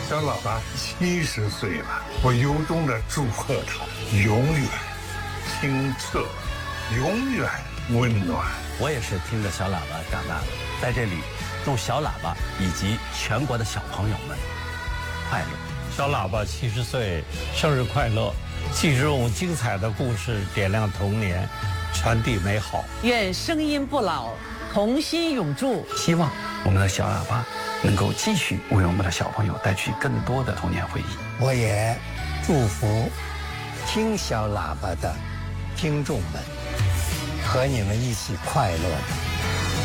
小老爸70岁了，我由衷的祝贺他永远清澈，永远温暖。 我也是听着小喇叭长大的，在这里祝小喇叭以及全国的小朋友们快乐。 小喇叭70岁，生日快乐！记住用精彩的故事点亮童年，传递美好。 愿声音不老，童心永驻。 希望我们的小喇叭能够继续为我们的小朋友带去更多的童年回忆。 我也祝福听小喇叭的听众们和你们一起快乐的